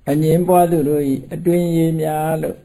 အငြင်းပွားသူတို့ဤအတွင်ရည်များလို့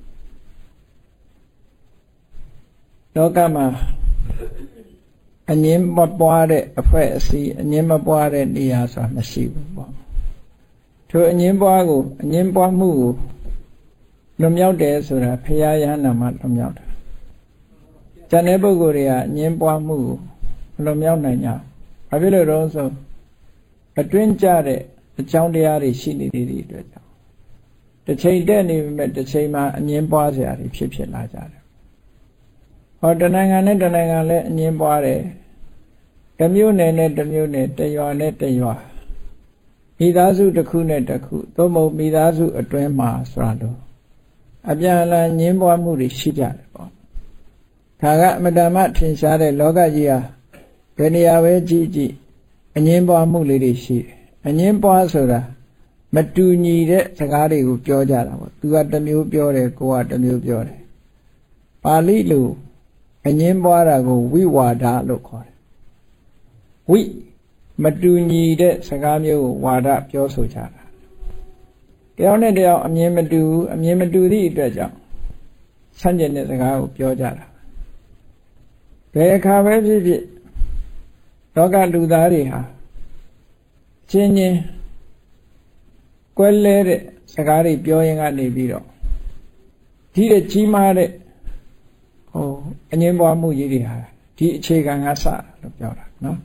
လောကမှာအငြင်းမပွားတဲ့အဖွဲ့အစည်းအငြင်းမပွားတဲ့နေရာဆိုတာမရှိဘူးပေါ့ထိုအငြင်းပွားမှုကိုလွန်မြောက်တယ်ဆိုတာဖရာယဟနာမှာလွန်မြောက်တာကျန်တဲ့ပုဂ္ဂိုလ်တွေကအငြင်းပွားမှုကိုလွန်မြောက်နိုင်ကြဘာဖြစ်လို့တော့ဆိုအတွင်းကြတဲ့အကြောင်းတရားတွေရှိနေသေးတဲ့အတွက်ကြောင့်တစ်ချိန်တည်းနေပေမဲ့တစ်ချိန်မှာအငြင်းပွားစရာတွေဖြစ်လာကြတယ်ဟောတနိုင်ငံနဲ့တနိုင်ငံလည်းအငြင်းပွားတယ်တစ်မျိုးနယ်နဲ့တစ်မျိုးနယ်တစ်ရွာနဲ့တစ်ရွာမိသားစုတစ်ခုနဲ့တစ်ခုသို့မဟုတ်မိသားစုအတွင်းမှာဆိုတာလို့အပြန်အလှန်ငြင်းပွားမှုတွေရှိကြတယ်ပေါ့ဒါကအမတ္တမထင်ရှားတဲ့လောကကြီးဟာဘယ်နေရာပဲကြည့်အငြင်းပွားမှုလေးတွေရှိတယ်အငြင်းပွားဆိုတာမတူညီတဲ့စကားတွေကိုပြောကြတာပေါ့သူကတစ်မျိုးပြောတယ်ကိုကတစ်မျိုးပြောတယ်ပါဠိလိုအငြင်းပွားတာကိုဝိဝါဒလို့ခေါ်တယ်ဝိမတူညီတဲ့စကားမျိုးကိုဝါဒပြောဆိုကြတာတယောက်နဲ့တယောက်အမြင်မတူသည့်အတွက်ကြောင့်ဆန့်ကျင်တဲ့စကားကိုပြောကြတာဘယ်အခါပဲဖြစ်ဖြစ်လောကလူသားတွေဟာချင်းချင်းကွဲလဲတဲ့စကားတွေပြောရင်ကနေပြီးတော့ဒီတဲ့ကြီးမားတဲ့အငြင်းပွားမှုကြီးတွေဟာဒီအခြေခံကစလို့ပြောတာနော်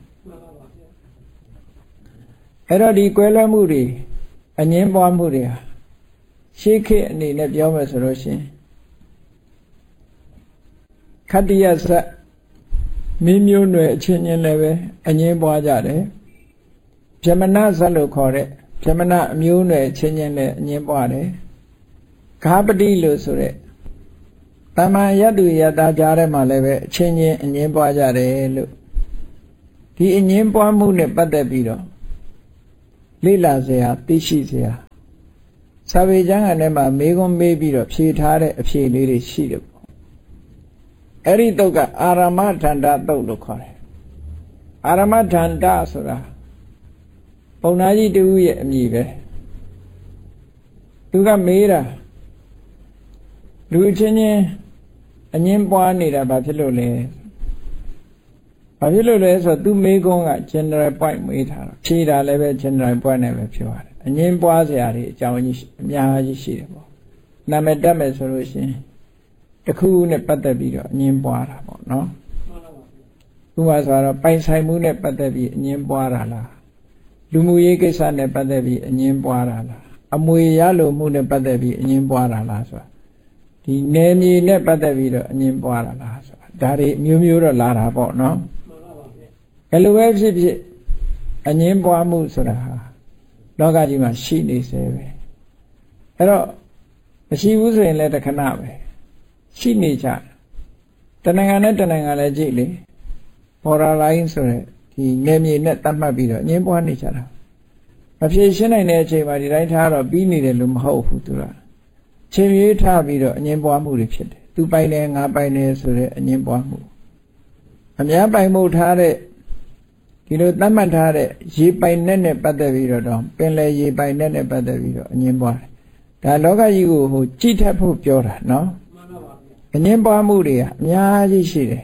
အဲ့တော့ဒီကွဲလွဲမှုတွေအငြင်းပွားမှုတွေဟာရှေးခေတ်အနေနဲ့ပြောမယ်ဆိုလို့ရှိရင်ခတ္တိယဇတ်မင်းမျိုးနွယ်အချင်းချင်းလည်းပဲအငြင်းပွားကြတယ်ဗြဟ္မဏဇတ်လို့ခေါ်တဲ့ဗြဟ္မဏအမျိုးနွယ်အချင်းချင်းလည်းအငြင်းပွားတယ်ဂါပတိလို့ဆိုတဲ့တမန်ယတ္တုယတ္တာကြားထဲမှာလည်းပဲအချင်းချင်းအငြင်းပွားကြတယ်လို့ဒီအငြင်းပွားမှုနဲ့ပတ်သက်ပြီးတော့လေ့လာစရာသိရှိစရာစာပေကျမ်းထဲမှာမေးခွန်းမေးပြီးတော့ဖြေထားတဲ့အဖြေလေးတွေရှိတယ်ပေါ့အဲ့ဒီတုတ်ကအာရမထန္တတုတ်လို့ခေါ်တယ်အာရမထန္တဆိုတာပုံနာကြီးတူရဲ့အမည်ပဲသူကမေးတာလူချင်းချင်းအငြင်းပွားနေတာဘာဖြစ်လို့လဲဆိုတော့သူမေးခွန်းက general point မေးထားတာဖြေတာလည်းပဲ general point နဲ့ပဲပြောရတယ်အငြင်းပွားစရာတွေအကြောင်းကြီးအများကြီးရှိတယ်ပေါ့နာမည်တက်မယ်ဆိုလို့ရှိရင်တစ်ခုနဲ့ပတ်သက်ပြီးတော့အငြင်းပွားတာပေါ့နော်ဥပမာဆိုတော့ပိုင်ဆိုင်မှုနဲ့ပတ်သက်ပြီးအငြင်းပွားတာလားလူမှုရေးကိစ္စနဲ့ပတ်သက်ပြီးအငြင်းပွားတာလားအမွေရလိုမှုနဲ့ပတ်သက်ပြီးအငြင်းပွားတာလားဆိုတာဒီနယ်မြေနဲ့ပတ်သက်ပြီးတော့အငြင်းပွားတာလားဆိုတာဒါတွေမျိုးမျိုးတော့လာတာပေါ့နော်ဘယ်လိုပဲဖြစ်ဖြစ်အငြင်းပွားမှုဆိုတာဟာလောကကြီးမှာရှိနေစေပဲအဲ့တော့မရှိဘူးဆိုရင်လည်းတခဏပဲရှိနေကြတနိုင်ငံနဲ့တနိုင်ငံလည်းကြည့်လေ border line ဆိုတဲ့ဒီနယ်မြေနဲ့တတ်မှတ်ပြီးတော့အငြင်းပွားနေကြတာမဖြေရှင်းနိုင်တဲ့အချိန်မှာဒီတိုင်းထားတော့ပြီးနေတယ်လို့မဟုတ်ဘူးသူကချိန်ရွေးထားပြီးတော့အငြင်းပွားမှုတွေဖြစ်တယ်သူပိုင်တယ်ငါပိုင်တယ်ဆိုတဲ့အငြင်းပွားမှုအများပိုင်မှုထားတဲ့ဒီလိုသတ်မှတ်ထားတဲ့ရေပိုင်နဲ့ပတ်သက်ပြီးတော့ပင်လယ်ရေပိုင်နဲ့ပတ်သက်ပြီးတော့အငြင်းပွားတယ်ဒါလောကကြီးကိုကြည့်ထပ်ဖို့ပြောတာနော်အငြင်းပွားမှုတွေကအများကြီးရှိတယ်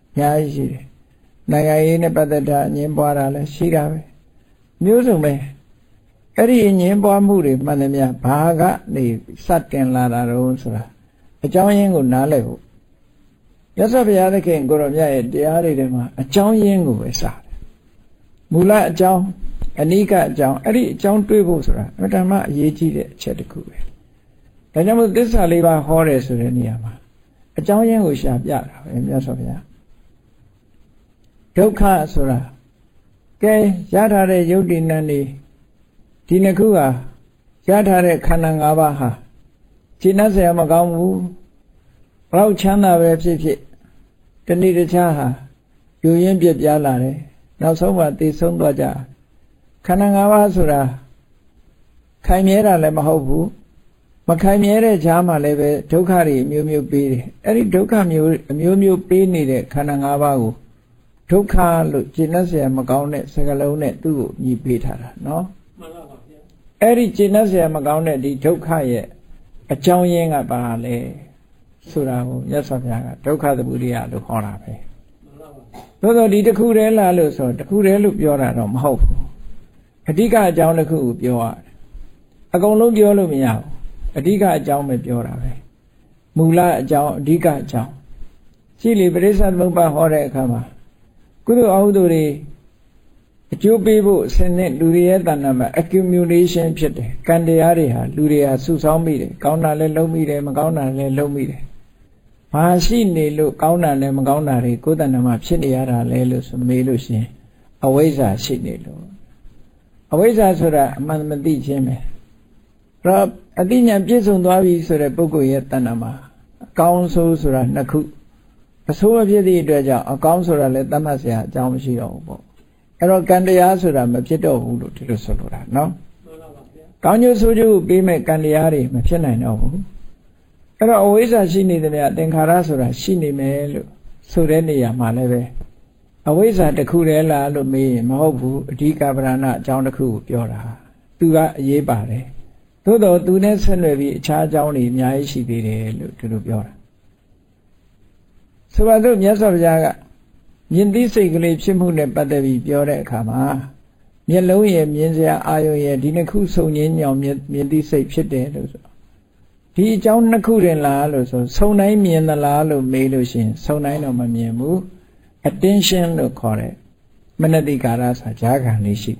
နိုင်ငံရေးနဲ့ပတ်သက်တာအငြင်းပွားတာလည်းရှိတာပဲမျိုးစုံပဲအဲ့ဒီအငြင်းပွားမှုတွေမှန်သမျှဘာကနေစတင်လာတာတော့ဆိုတာအကြောင်းရင်းကိုနားလည်ဖို့ရသော်ဘုရားသခင်ကိုရောမြတ်ရဲ့တရားတွေထဲမှာအကြောင်းရင်းကိုပဲစတယ်မူလအကြောင်းအနိကအကြောင်းအဲ့ဒီအကြောင်းတွေးဖို့ဆိုတာအမှန်တမ်းအရေးကြီးတဲ့အချက်တစ်ခုပဲဒါကြောင့်မို့သစ္စာလေးပါးဟောတယ်ဆိုတဲ့နေရာမှာအကြောင်းရင်းကိုရှာပြတာပဲမြတ်စွာဘုရားဒုက္ခဆိုတာကဲရထားတဲ့ယုတ်တိနံနေဒီနှစ်ခုဟာရထားတဲ့ခန္ဓာ၅ပါးဟာရှင်းနှစရာမကောင်းဘူးဘလောက်ချမ်းသာပဲဖြစ်ဖြစ်တဏှိတခြားဟာယူရင်းပြပြလာတယ်နောက်ဆုံးမှသိဆုံးသွားကြခန္ဓာ၅ပါးဆိုတာခိုင်မြဲတာလည်းမဟုတ်ဘူးမခိုင်မြဲတဲ့ဈာမှာလည်းပဲဒုက္ခတွေအမျိုးမျိုးပေးတယ်အဲ့ဒီဒုက္ခမျိုးအမျိုးမျိုးပေးနေတဲ့ခန္ဓာ၅ပါးကိုဒုက္ခလို့ရှင်းနှစရာမကောင်းတဲ့စကားလုံးနဲ့သူ့ကိုညီပေးထားတာနော်မှန်ပါပါဗျာ Eri Chinasya Magone di Dokha ye a Chong a Bale Surahu Yasavyaga Dokha the Buddha to Horape. Though the Kurela Luso, the Kurelu Yoram Hope. A Diga John the Coup Yoar. A Golo Yolumia, a Diga John with Yorape. Mula John Diga John. Chili Brisa Muba Hore Kama. Good Auduri. Two people send it Luria accumulation pit, Candiaria, Luria, Susami, Gauna Lomide, Magauna Lomide. Mahasini look Gauna Magaunari, good and a Mapsiniara Lelus, Melusi, Aweza Sidney. Aweza Sura, Manmadi Jeme. Rob, Adina Jason Davi Sura Bogo Yetanama, Council Sura Naku. A soul of Yedi Dredger, a council let Damasia, Jamshi Obo. Ero Candia Sura, Mapito, who to the Solura, no? Can you so you be me Candiari, Machina, no? Ero always a shini the Denkarasura, shini me, Surenia, Maleve. Always at the Kurella, Lumi, Mahobu, Dika Brana, John the Coup, Yora. Tua Yebare. Todo, do not send me charge only, Nyaishi, to the Yora. So I do, yes, of Yaga. Yindi Sigli Chimune Badavi Biore Kama. Yeloye Mienzia Ayoye, Dinaku so yin yom Yindi say Pite. He John Nakurin Lalo, so nine me and the Lalo Melushin, so nine of my Miemu. Attention to correct. Manadi Garas Jaga Nishi.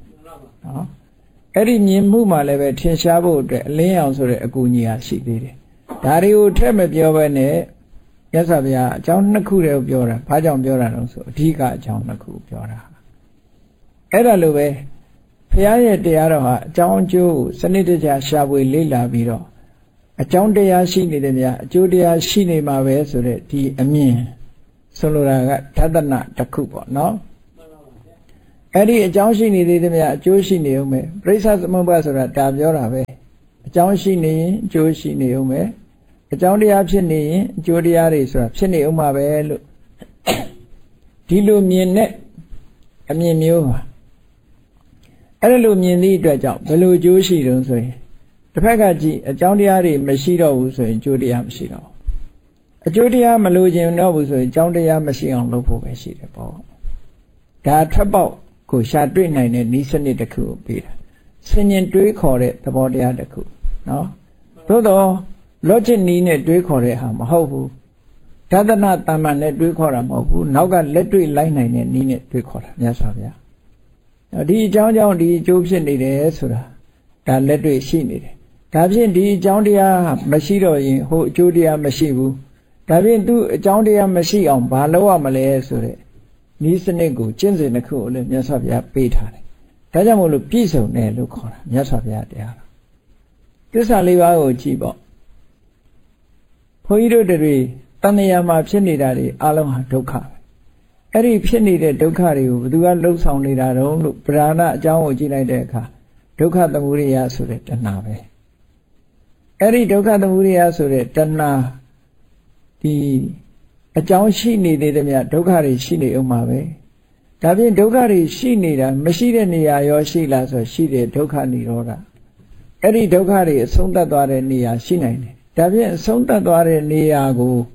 Eri Miemu Maleve Tinshabo, Leons or Agunia she did. Dario Treme Biovene. Yes, I have John Nakura of Yora, Pajam Yora also, Tika John Naku Yora. Eraluwe, Piaye de Araha, John Joe, Sanitaja Shawi Lila Biro. A John de Yashini de Judia Shini Mave, so that the Amin Solora Tadana Takupo, no? Eddie John Shini de Joshini Ume, Braces Mobasura Tabiora, John Shini, Joshini Ume. A John de Absini, Jodiaris, or Absini Umavel Dilumine, a Mimu. Elumini Dredge, Belu Joshi, don't say. The Pagaji, a John Diari, Machino, so in Jodia Machino. A Jodia Malujian Novus, so John de Machine Lopo Machine. That trouble could shut 9 and Nissan the coup, Peter. Singing 3 call it the body of the coup. No? Todo. Logic Nina do Korea, Mahobu. Tadana Taman do Kora Mobu, Naga Letri Line and Nina do Kora, yes, Avia. The John the Jobson did Esura, that Letri she needed. Davin the John Dia Machino in Ho Judia Machibu, Davin do John Dia Machi on Baloa Malay Sure. Nisanego, Jensen the cool, and yes, Avia Beta. Tajamulu Piso, ne Lucora, yes, Avia. This I leave out Chibo. Poido de Tanayama Pinidari, Aloha Doka. Eri Pinide Dokari, Dua looks only that own Brana, Jao Gina Deca, Doka the Muria Suret, and Nave. Eri Doka the Muria Suret, Dana the a John she needed me at Dokari Shini Umave. Davin Dokari she needed, Machine Yoshi Las or she did Doka Nirora. Eri Dokari, Sonda Dore Nia Shine. Davin Sonda Dore Niago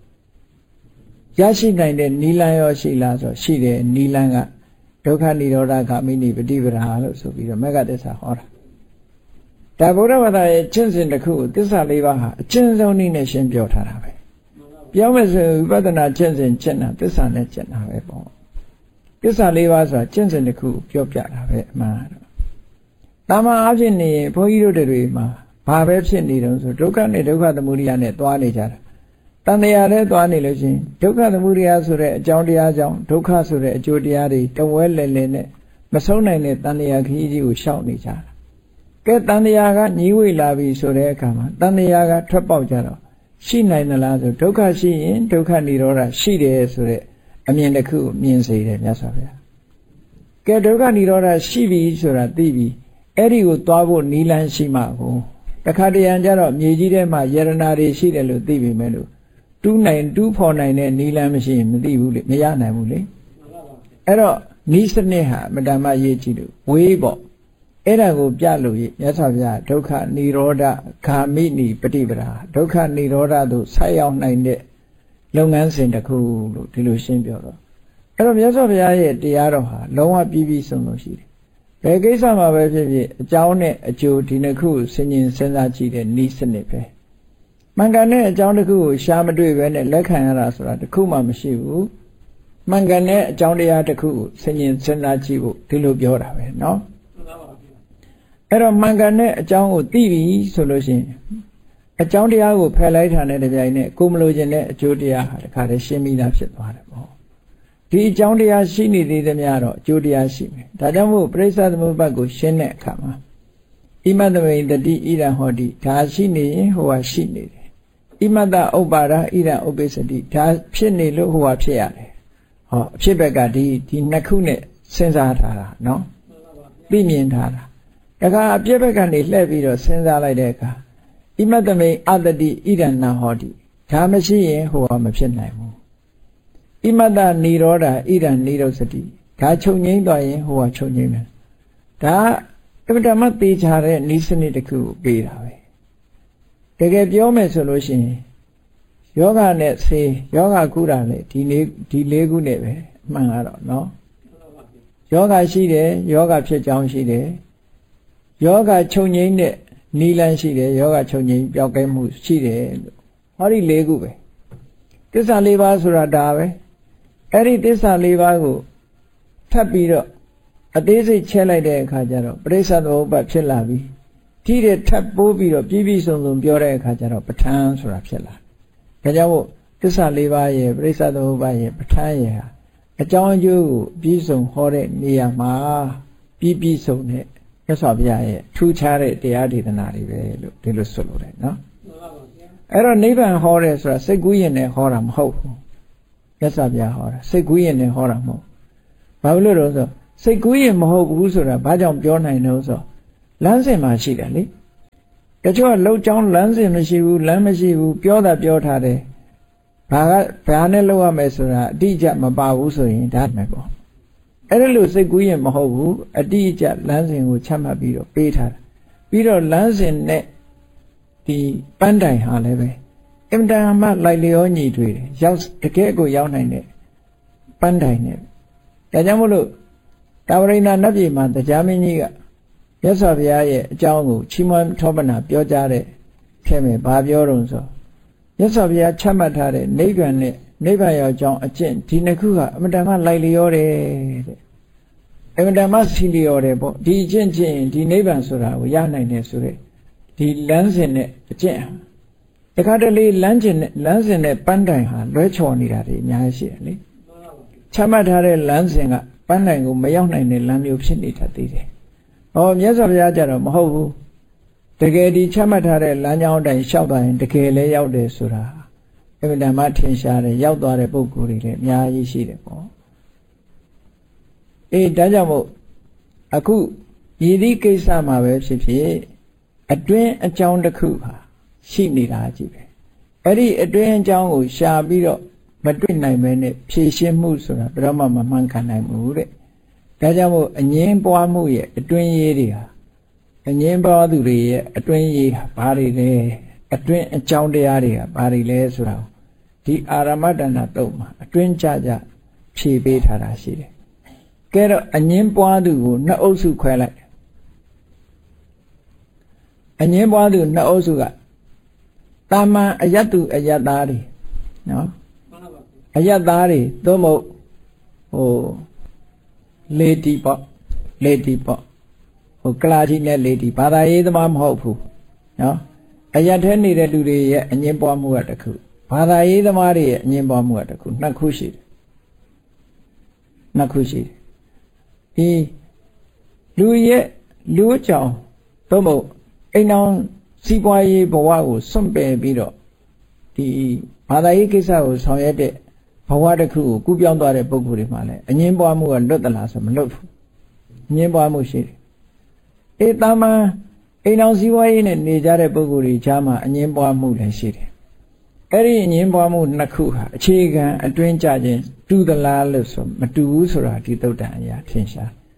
Yashi Nine, Nila or Shilas or Shide, Nilanga, Doka Nirora Kamini, Bedivra, so be the mega desahora. Tabora with a chance in the coup, this are Liva, a chance only nation Jotarabe. Yamas Vadana chance in Chena, this are not Chena. This are Livas a chance in the coup, Jopjarabe, man. Tama Avini, Poido de Rima. Pavepsin needles, Doka Nedoka the Muriane, Dwanijar. Tanayare Dwanilogin, Doka the Muria Sure, John Diajon, Doka Sure, Jodiari, the well lene, Masona ne Taniaki, you shout Nijar. Get Taniaga, Niwi Lavi Sure Kama, Taniaga, Trapojaro. She nine the lazo, Doka she in, Doka Nidora, she de Sure, I mean the coup means a Yasavia. Get Doka Nidora, she be Sura Divi, Eddie would Tabo Nilan Shimago. The Kadian Jaro, Mijidema, Yeranari, Shidelu, Divi Melu. 29249 and Nila machine, Mayana Mule. Ero, Nisa Neha, Madama Yechidu, Weibo. အဲ့ဒါကိုပြလို့မြတ်စွာဘုရားဒုက္ခនិရောဓဂာမိနိပฏิပဒါဒုက္ခនិရောဓသို့ဆက်ရောက်နိုင်တဲ့လုပ်ငန်းစဉ်တစ်ခုလို့ဒီလိုရှင်းပြောတော့အဲ့တော့မြတ်စွာဘုရားရဲ့တရားတော်ဟာလုံးဝပြည့်ပြည့်စုံစုံရှိတယ်ဘယ်ကိစ္စမှာပဲဖြစ်ဖြစ်အကြောင်းနဲ့အကျိုးဒီနှစ်ခုကိုစဉ်းကျင်စဉ်းစားကြည့်တဲ့ဤစနစ်ပဲမှန်ကန်တဲ့အကြောင်းတစ်ခုကိုရှားမတွေ့ပဲနဲ့လက်ခံရတာဆိုတာတစ်ခုမှမရှိဘူးမှန်ကန်တဲ့အကြောင်းတရားတစ်ခုကိုစဉ်းကျင်စဉ်းစားကြည့်ဖို့ဒီလိုပြောတာပဲเนาะအဲ့တော့မှန်ကန်တဲ့အကြောင်းကိုသိပြီဆိုလို့ရှိရင်အကြောင်းတရားကိုဖယ်လိုက်တာနဲ့တပြိုင်နက်ကိုမလို့ခြင်းတဲ့အကျိုးတရားဟာတခါတည်းရှင်းပြီးသားဖြစ်သွားတယ်ပေါ့ဒီအကြောင်းတရားရှိနေသေးသမျှတော့အကျိုးတရားရှိမယ်ဒါကြောင့်မို့ပရိစ္ဆသမုပ္ပါဒ်ကိုရှင်းတဲ့အခါမှာဣမတ္တမိန်တတိဣရံဟောတိဒါရှိနေရင်ဟိုဟာရှိနေတယ်ဣမတ္တဥပ္ပါဒဣရံဥပ္ပစ္စတိဒါဖြစ်နေလို့ဟိုဟာဖြစ်ရတယ်ဟောအဖြစ်ဘက်ကဒီနှစ်ခုနဲ့စဉ်းစားထားတာနော်သိမြင်ထားတာတခါအပြည့်ဘက်ကနေလှည့်ပြီးတော့စဉ်းစားလိုက်တဲ့အခါဣမတ္တမိန်အတ္တတိဣရံနာဟောတိဒါမရှိရင်ဟိုဟာမဖြစ်နိုင်ဘူးဣမတ္တនិရောဓဣရံនិရောဓစတိဒါချုပ်ငိမ့်သွားရင်ဟိုဟာချုပ်ငိမ့်မယ်ဒါအမှန်တမ်းသိချတဲ့ဤစနစ်တစ်ခုကိုပေးတာပဲတကယ်ပြောမယ်ဆိုလို့ရှိရင်ယောဂနဲ့ဆေးယောဂကုတာလေဒီလေးခုနဲ့ပဲအမှန်ကတော့နော်ယောဂရှိတယ်ယောဂဖြစ်ကြောင်းရှိတယ်ယောဂချုပ်ငိမ့်တဲ့နီလန်းရှိတယ်ယောဂချုပ်ငိမ့်ပျောက်ကဲမှုရှိတယ်လို့ဟောဒီလေးခုပဲသစ္စာလေးပါးဆိုတာဒါပဲအဲ့ဒီသစ္စာလေးပါးကိုထပ်ပြီးတော့အသေးစိတ်ချဲလိုက်တဲ့အခါကျတော့ပရိစ္ဆသမုပ္ပါဒ်ဖြစ်လာပြီထိတဲ့ထပ်ပိုးပြီးတော့ပြည့်ပြည့်စုံစုံပြောတဲ့အခါကျတော့ပဋ္ဌာန်းဆိုတာဖြစ်လာဒါကြောင့်မို့သစ္စာလေးပါးရဲ့ပရိစ္ဆသမုပ္ပါဒ်ရဲ့ပဋ္ဌာန်းရဲ့ဟာအကြောင်းအကျိုးကိုပြည့်စုံဟောတဲ့နေရာမှာပြည့်စုံတဲ့မြတ်စွာဘုရားရဲ့ထူးခြားတဲ့တရားဒေသနာတွေပဲလို့ဒီလိုဆိုလိုတယ်နော်အဲ့တော့နိဗ္ဗာန်ဟောတယ်ဆိုတာစိတ်ကူးရင်နဲ့ဟောတာမဟုတ်ဘူးမြတ်စွာဘုရားဟောတာစိတ်ကူးရင်နဲ့ဟောတာမဟုတ်ဘာလို့လဲဆိုစိတ်ကူးရင်မဟုတ်ဘူးဆိုတာဘာကြောင့်ပြောနိုင်လို့ဆိုလမ်းစဉ်မှာရှိတယ်လေတချို့ကလှုပ်ချောင်းလမ်းစဉ်မရှိဘူးလမ်းမရှိဘူးပြောတာပြောထားတယ်ဘာနဲ့လှုပ်ရမယ်ဆိုတာအတိအကျမပါဘူးဆိုရင်ဒါမှပေါ့အဲ့ဒါလို့စိတ်ကူးရင်မဟုတ်ဘူးအတိအကျလမ်းစဉ်ကိုချမှတ်ပြီးတော့ပေးထားတာပြီးတော့လမ်းစဉ်နဲ့ဒီပန်းတိုင်ဟာလည်းပဲအင်တန်မှလိုက်လျောညီတွေ့တယ်ရောက်တကယ်ကိုရောက်နိုင်တဲ့ပန်းတိုင်နဲ့ဒါကြောင့်မို့လို့တာဝရိန္ဒနတ်ပြည်မှာတရားမင်းကြီးကမြတ်စွာဘုရားရဲ့အကြောင်းကိုချီးမွမ်းထောပနာပြောကြားတဲ့ထဲမှာဘာပြောတော့ဆိုမြတ်စွာဘုရားချမှတ်ထားတဲ့နိဗ္ဗာန်နဲ့နိဗ္ဗာန်ရောက်ကြောင်းအကျင့်ဒီနှစ်ခုကအမတန်မှလိုက်လျောတယ်တဲ့အမတန်မှစီလျောတယ်ပေါ့ဒီအကျင့်ချင်းဒီနိဗ္ဗာန်ဆိုတာကိုရနိုင်တယ်ဆိုတဲ့ဒီလမ်းစဉ်နဲ့အကျင့်တခါတလေလမ်းစဉ်နဲ့ပန်းတိုင်ဟာလွဲချော်နေတာတွေအများကြီးရှိတယ်လေချမှတ်ထားတဲ့လမ်းစဉ်ကပန်းတိုင်ကိုမရောက်နိုင်တဲ့လမ်းမျိုးဖြစ်နေတတ်သေးတယ်။ဟောမြတ်စွာဘုရားကြတော့မဟုတ်ဘူး။တကယ်ဒီချမှတ်ထားတဲ့လမ်းကြောင်းတိုင်းလျှောက်သွားရင်တကယ်လည်းရောက်တယ်ဆိုတာအမှန်တမ်းမှထင်ရှားတယ်ရောက်သွားတဲ့ပုဂ္ဂိုလ်တွေလည်းအများကြီးရှိတယ်ပေါ့။ဒါကြောင့်မို့အခုရည်သည့်ကိစ္စမှာပဲဖြစ်ဖြစ်အတွင်းအကြောင်းတစ်ခုဟာရှိနေတာကြည့်ပဲအဲ့ဒီအတွင်းအကြောင်းကိုရှာပြီးတော့မတွေ့နိုင်ပဲနဲ့ဖြည့်ရှင်းမှုဆိုတာဘယ်တော့မှမမှန်ကန်နိုင်ဘူးတဲ့ဒါကြောင့်မို့အငင်းပွားမှုရဲ့အတွင်းရေးတွေဟာအငင်းပွားသူတွေရဲ့အတွင်းရေးဟာဘာတွေလဲအတွင်းအကြောင်းတရားတွေဟာဘာတွေလဲဆိုတာဒီအာရမတ္တနာတုတ်မှာအတွင်းကြဖြည့်ပေးထားတာရှိတယ်ကဲတော့အငင်းပွားသူကိုနှစ်အုပ်စုခွဲလိုက်အငင်းပွားသူနှစ်အုပ်စုကတာမန်အယတ္တုအယတ္သားတွေနော်အယတ္သားတွေသို့မဟုတ်လေတီပေါ့ကလာတိနဲ့လေတီဘာသာရေးသမားမဟုတ်ဘူးနော်အယတ္ထဲနေတဲ့လူတွေရဲ့အငင်းပွားမှုကတစ်ခုဘာသာရေးသမားတွေရဲ့အငင်းပွားမှုကတစ်ခုနှစ်ခုရှိတယ်ဒီလူအကြောင်းသို့မဟုတ်အိမ်တော်စီးပွားရေးဘဝကိုစွန့်ပယ်ပြီးတော့ဒီဘာသာရေးကိစ္စကိုဆောင်ရွက်တဲ့ဘဝတစ်ခုကိုကူးပြောင်းသွားတဲ့ပုဂ္ဂိုလ်တွေမှာလည်းအငင်းပွားမှုကလွတ်သလားဆိုမလွတ်ဘူးအငင်းပွားမှုရှိတယ်တာမန်အိမ်တော်စီးပွားရေးနဲ့နေကြတဲ့ပုဂ္ဂိုလ်တွေကြားမှာအငင်းပွားမှုလည်းရှိတယ်အဲ့ဒီအငင်းပွားမှုနှစ်ခုဟာအခြေခံအတွင်းကြခြင်းတူသလားလို့ဆိုမတူဘူးဆိုတာဒီသုတ်တန်အရာထင်ရှား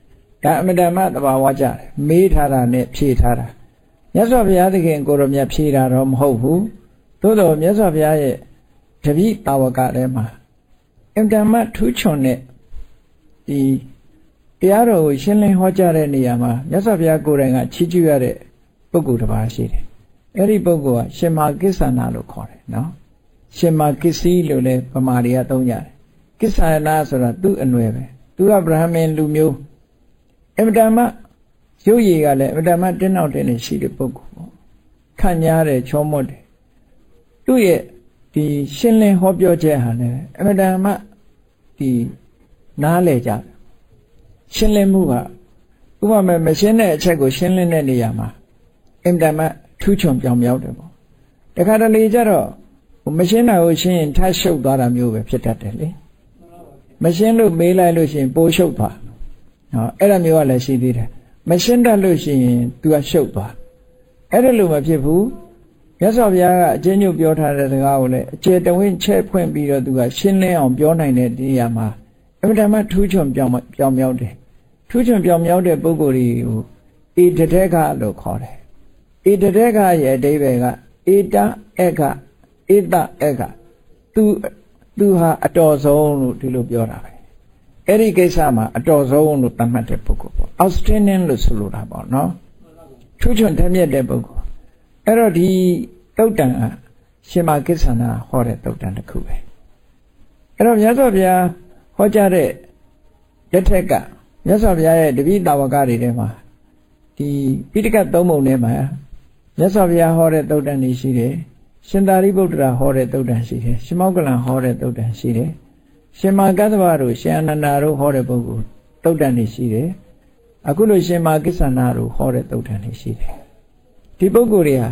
ဒါအမတမသဘာဝကြတယ်မေးထားတာနဲ့ဖြေထားတာမြတ်စွာဘုရားသခင်ကိုရောမြတ်ဖြေတာတော့မဟုတ်ဘူးသို့တော်မြတ်စွာဘုရားရဲ့တပည့်တာဝကထဲမှာအင်တမထူးချွန်တဲ့ဒီတရားတော်ကိုရှင်းလင်းဟောကြားတဲ့နေရာမှာမြတ်စွာဘုရားကိုယ်တိုင်ကချီးကျူးရတဲ့ပုဂ္ဂိုလ်တစ်ပါးရှိတယ်အဲ့ဒီပုဂ္ဂိုလ်ကရှင်မာကိစ္ဆနာလို့ခေါ်တယ်နော်ရှင်မာကိစ္စည်းလို့လည်းဗမာတွေကသုံးကြတယ်ကိစ္ဆနာဆိုတာသူ့အနွယ်ပဲသူကဗြဟ္မဏ်လူမျိုးအင်တမရုပ်ရည်ကလည်းအင်တမတင်းနောက်တင်းနေရှိတဲ့ပုဂ္ဂိုလ်ပေါ့ခန့်ညားတယ်ချောမွတ်တယ်သူ့ရဲ့ဒီရှင်းလင်းဟောပြောချက်ဟာလည်းအင်တမဒီနားလဲကြတယ်ရှင်းလင်းမှုကဥပမာမရှင်းတဲ့အချက်ကိုရှင်းလင်းတဲ့နေရာမှာအင်တမထူးချွန်ပြောင်မြောက်တယ်ပေါ့တခါတလေကျတော့မရှင်းတာကိုရှင်းရင်ထပ်ရှုပ်သွားတာမျိုးပဲဖြစ်တတ်တယ်လေမရှင်းလို့မေးလိုက်လို့ရှိရင်ပိုးရှုပ်သွားဟောအဲ့ဒါမျိုးကလည်းရှိသေးတယ်မရှင်းတတ်လို့ရှိရင် तू ကရှုပ်သွားအဲ့ဒါလို့မဖြစ်ဘူးမြတ်စွာဘုရားကအကျဉ်းချုပ်ပြောထားတဲ့စကားကိုလည်းအကျေတဝင်းချဲ့ဖွင့်ပြီးတော့ तू ကရှင်းလင်းအောင်ပြောနိုင်တဲ့နေရာမှာအမှန်တမ်းထူးချွန်ပြောင်မြောက်တယ်ထူးချွန်ပြောင်မြောက်တဲ့ပုဂ္ဂိုလ်တွေကိုဧတတေကလို့ခေါ်တယ်ဧတတေကရဲ့အဓိပ္ပာယ်ကဧတဧကဧတဧကသူဟာအတော်ဆုံးလို့ဒီလိုပြောတာပဲအဲ့ဒီကိစ္စမှာအတော်ဆုံးလို့သတ်မှတ်တဲ့ပုဂ္ဂိုလ်ပေါ့ outstanding လို့ဆိုလိုတာပေါ့နော်ထူးချွန်ထက်မြက်တဲ့ပုဂ္ဂိုလ်အဲ့တော့ဒီတုတ်တန်ကရှင်မာကိစ္ဆနာဟောတဲ့တုတ်တန်တစ်ခုပဲအဲ့တော့မြတ်စွာဘုရားဟောကြားတဲ့လက်ထက်ကမြတ်စွာဘုရားရဲ့တပည့်တာဝကတွေထဲမှာဒီပိဋကသုံးပုံထဲမှာမြတ်စွာဘုရားဟောတဲ့တုတ်တန်တွေရှိတယ်ရှင်သာရိပုတ္တရာဟောတဲ့တုတ်တန်ရှိတယ်ရှင်မောက္ကလန်ဟောတဲ့တုတ်တန်ရှိတယ်ရှင်မာကသဗ္ဗတို့ရှင်အနန္ဒာတို့ဟောတဲ့ပုဂ္ဂိုလ်တုတ်တန်တွေရှိတယ်အခုလိုရှင်မာကိစ္ဆနာတို့ဟောတဲ့တုတ်တန်တွေရှိတယ်ဒီပုဂ္ဂိုလ်တွေဟာ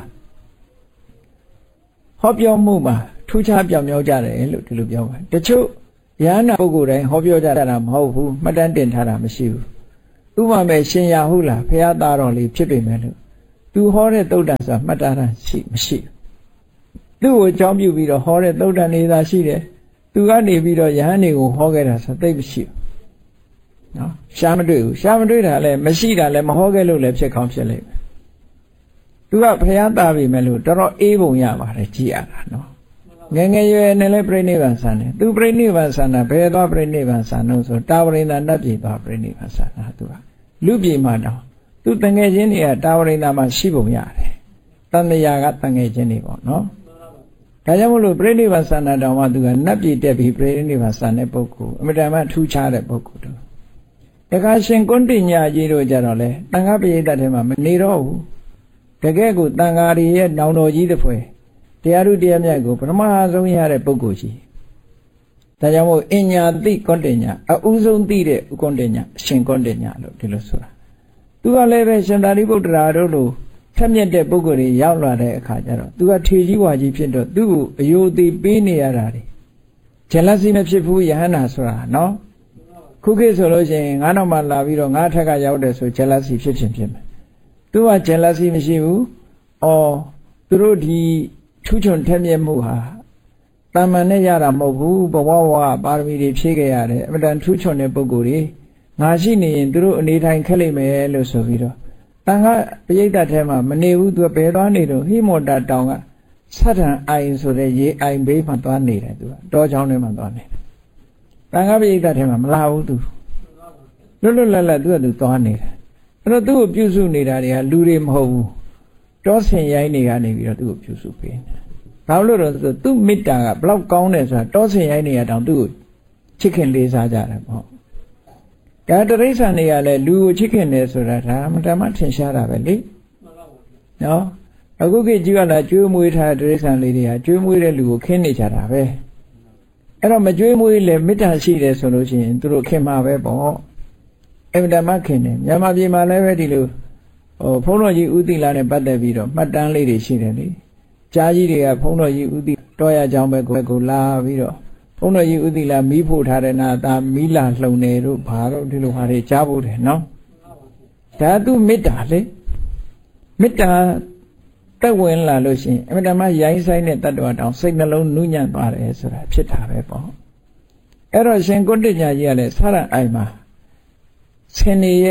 ဟောပြောမှုမှာထူးခြားပြောင်မြောက်ကြတယ်လို့ဒီလိုပြောပါတယ်တချို့ယန္နာပုဂ္ဂိုလ်တိုင်းဟောပြောကြတာမဟုတ်ဘူးမှတ်တမ်းတင်ထားတာမရှိဘူးဥပမာရှင်ရာဟုလားဘုရားသားတော်လေးဖြစ်ပေမဲ့လို့သူဟောတဲ့တုတ်တန်ဆိုတာမှတ်တမ်းမရှိသူ့ကိုအကြောင်းပြုပြီးတော့ဟောတဲ့တုတ်တန်နေသာရှိတယ်သူကနေပြီးတော့ယဟန်တွေကိုဟောခဲ့တာဆိုသိမရှိဘူးနော်ရှားမတွေ့ဘူးရှားမတွေ့တာလည်းမရှိတာလည်းမဟောခဲ့လို့လည်းဖြစ်ကောင်းဖြစ်လိမ့်မယ်သူကဘုရားသားပြီမဲ့လို့တော်တော်အေးပုံရပါတယ်ကြည်ရတာနော်ငယ်ငယ်ရွယ်နဲ့လည်းပြိဋိဘံဆန်တယ်သူပြိဋိဘံဆန်တာဘယ်သွားပြိဋိဘံဆန်လို့ဆိုတာဝရိန္ဒနတ်ပြည်သွားပြိဋိဘံဆန်တာသူကလူပြည်မှာတော့သူတငယ်ချင်းတွေကတာဝရိန္ဒမှာရှိပုံရတယ်တန်မြာကတငယ်ချင်းတွေပေါ့နော်ဒါကြောင့်မလို့ပြိဋိဘံဆန်တာတောင်မှသူကနတ်ပြည်တက်ပြီးပြိဋိဘံဆန်တဲ့ပုဂ္ဂိုလ်အမြဲတမ်းထူးခြားတဲ့ပုဂ္ဂိုလ်တို့တခါရှင်ကွန်းတင်ညာကြီးတို့ကြတော့လေတန်ခါပရိသတ်ထဲမှာမနေတော့ဘူးတကယ်ကိုတန်ဃာရီရဲ့နောင်တော်ကြီးတစ်ဖွဲတရားဥတရားမြတ်ကိုပထမဆုံးရတဲ့ပုဂ္ဂိုလ်ကြီးဒါကြောင့်မို့အညာတိကွန်းတင်ညာအဥဆုံးသိတဲ့ကွန်းတင်ညာရှင်ကွန်းတင်ညာလို့ဒီလိုဆိုတာသူကလည်းပဲရှင်သာရိပုတ္တရာတို့လိုထက်မြက်တဲ့ပုဂ္ဂိုလ်တွေရောက်လာတဲ့အခါကျတော့သူကထေကြီးဝါကြီးဖြစ်တော့သူ့ကိုအယိုသိပေးနေရတာတွေဂျလစီမဖြစ်ဘူးယဟန္တာဆိုတာနော်ခုခေတ်ဆိုလို့ရှိရင်ငါးနောက်မှလာပြီးတော့ငါးထက်ကရောက်တယ်ဆိုဂျလစီဖြစ်မယ်သူကဂျလစီမရှိဘူးသူတို့ဒီထူးချွန်ထက်မြက်မှုဟာတာမန်နဲ့ရတာမဟုတ်ဘူးဘဝပါရမီတွေဖြည့်ခဲ့ရတယ်အမှန်တန်ထူးချွန်တဲ့ပုဂ္ဂိုလ်တွေငါရှိနေရင်သူတို့အနေထိုင်ခက်လိမ့်မယ်လို့ဆိုပြီးတော့တန်ခါပရိသတ်ထဲမှာမနေဘူးသူကဘယ်သွားနေတော့ဟိမောတာတောင်ကဆတ်တန်အိုင်ဆိုတဲ့ရေအိုင်ဘေးမှာသွားနေတယ်သူကတောချောင်းထဲမှာသွားနေတန်ခါပရိသတ်ထဲမှာမလာဘူးသူလွတ်လပ်သူကသူသွားနေတယ်အဲ့တော့သူ့ကိုပြုစုနေတာတွေကလူတွေမဟုတ်ဘူးတောဆင်ရိုင်းတွေကနေပြီးတော့သူ့ကိုပြုစုပေးနေဘာလို့လဲဆိုတော့သူ့မေတ္တာကဘလောက်ကောင်းတယ်ဆိုတာတောဆင်ရိုင်းတွေကတောင်သူ့ကိုချစ်ခင်လေးစားကြတယ်ပေါ့ဒါတရိစ္ဆာန်တွေကလည်းလူကိုချစ်ခင်တယ်ဆိုတာဒါမတမထင်ရှားတာပဲလေနော်အခုခေတ်ကြီးကလာကျွေးမွေးထားတဲ့တရိစ္ဆာန်လေးတွေကကျွေးမွေးတဲ့လူကိုခင်းနေကြတာပဲအဲ့တော့မကျွေးမွေးလေမေတ္တာရှိတယ်ဆိုလို့ရှိရင်သူတို့ခင်မှာပဲပေါ့အမှန်တမ်းခင်တယ်မြန်မာပြည်မှာလည်းပဲဒီလိုဘုန်းတော်ကြီးဥသီလာနဲ့ပတ်သက်ပြီးတော့မှတ်တမ်းလေးတွေရှိတယ်လေကြားကြီးတွေကဘုန်းတော်ကြီးဥသီတော်ရကြောင်းပဲကိုလာပြီးတော့ဘုန်းတော်ကြီးဥသီလာမီးဖို့ထားတဲ့နာသာမီးလာလှုံနေတို့ဘာတော့ဒီလိုဟာတွေကြားဖို့တယ်နော်ဒါသူမေတ္တာလေမေတ္တာတက်ဝင်လာလို့ရှိရင်အမှန်တမ်းရိုင်းဆိုင်တဲ့တ attva တောင်စိတ်နှလုံးနုညံ့သွားတယ်ဆိုတာဖြစ်တာပဲပေါ့အဲ့တော့ရှင်ကုဋ္ဌညာကြီးကလည်းဆရအိုင်မှာဆင်နေရဲ့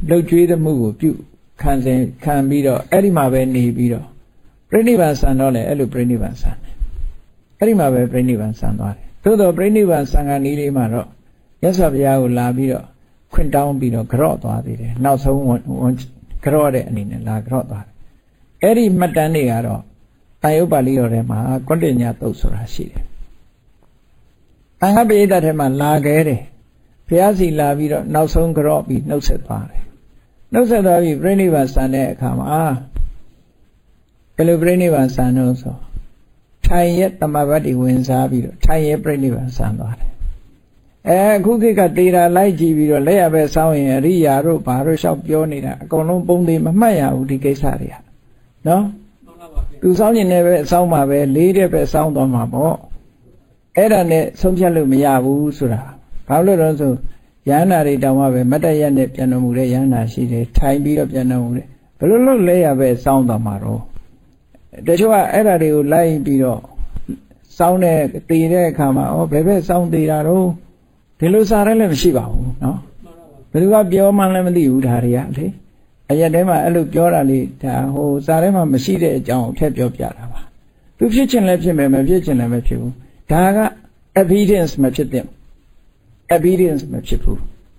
လှုပ်ကြွေးမှုကိုပြုခံပြီးတော့အဲ့ဒီမှာပဲနေပြီးတော့ပြိဋိဘံဆံတော့လေအဲ့လိုပြိဋိဘံဆံတယ်အဲ့ဒီမှာပဲပြိဋိဘံဆံသွားတယ်သို့တော့ပြိဋိဘံဆံကနီးလေးမှာတော့မြတ်စွာဘုရားကိုလာပြီးတော့ခွင့်တောင်းပြီးတော့ကြော့သွားသေးတယ်နောက်ဆုံးကြော့တဲ့အနေနဲ့လာကြော့သွားတယ်အဲ့ဒီမှတ်တမ်းတွေကတော့တန်ရုပ်ပါဠိတော်ထဲမှာကွဋ္ဌညသုတ်ဆိုတာရှိတယ်တန်ခါပိဋကထဲမှာလာခဲ့တယ်ဘုရားစီလာပြီးတော့နောက်ဆုံးကြော့ပြီးနှုတ်ဆက်သွားတယ်နှုတ်ဆက်သွားပြီးပြိဋိဘံဆံတဲ့အခါမှာဘယ်လိုပြိဋိဘံဆံလို့ဆိုထိုင်ရဲ့တမဘတ်တွေဝင်စားပြီးတော့ထိုင်ရဲ့ပြိဋိဘံဆံသွားတယ်အခုခေတ်ကတေတာလိုက်ကြည့်ပြီးတော့လက်ရပဲစောင်းရင်အရိယာတို့ဘာတို့လျှောက်ပြောနေတာအကုန်လုံးပုံသေးမမှတ်ရဘူးဒီကိစ္စတွေကနော်သူစောင်းကျင်နေပဲစောင်းမှာပဲလေးတဲ့ပဲစောင်းသွားမှာပေါ့အဲ့ဒါနဲ့ဆုံးဖြတ်လို့မရဘူးဆိုတာဘာလို့လဲဆိုယန္နာတွေတောင်မှပဲမတည့်ရနဲ့ပြန်တော်မူတဲ့ယန္နာရှိတယ်ထိုင်ပြီးတော့ပြန်တော်မူတယ်ဘယ်လိုလုပ်လဲရပဲစောင်းသွားမှာတော့တချို့ကအဲ့ဒါတွေကိုလိုက်ပြီးတော့စောင်းတဲ့တည်တဲ့အခါမှာဘယ်ဘက်စောင်းတည်တာတော့ဒီလိုစားရဲလည်းမရှိပါဘူးနော်ဘယ်သူကပြောမှလည်းမသိဘူးဒါတွေကလေအရက်ထဲမှာအဲ့လိုပြောတာလေးဒါဟိုစားထဲမှာမရှိတဲ့အကြောင်းအထက်ပြောပြတာပါသူဖြစ်ချင်လည်းဖြစ်မယ်မဖြစ်ချင်လည်းမဖြစ်ဘူးဒါက evidence မဖြစ်တဲ့ evidence မဖြစ်ဘူး